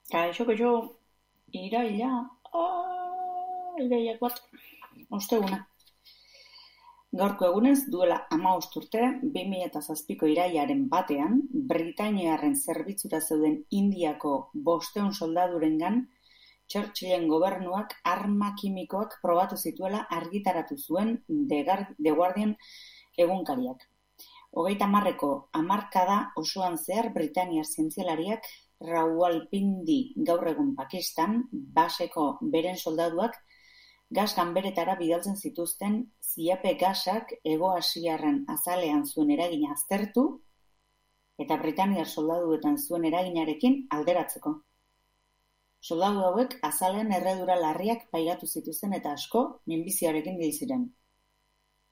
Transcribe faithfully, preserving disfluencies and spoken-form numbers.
Kaixo, kaixo, iraila, ah, irailak bat, osteguna. Gaurko egunez, duela hamabost urte, bi mila eta zazpiko irailaren batean, Britainiarren zerbitzura zeuden Indiako bostehun soldadurengan, Churchillen gobernuak arma kimikoak probatu zituela argitaratu zuen The Guardian egunkariak. Hogeita hamarreko hamarkada osoan zehar Britaniar zientzialariak Rawalpindi gaur egun Pakistan baseko beren soldaduak gas ganberetara bidaltzen zituzten ziape gasak Hego Asiarren azalean zuen eragina aztertu eta Britaniar soldaduetan zuen eraginarekin alderatzeko. Soldadu hauek azalean erredura larriak pairatu zituzten eta asko minbiziarekin hil ziren.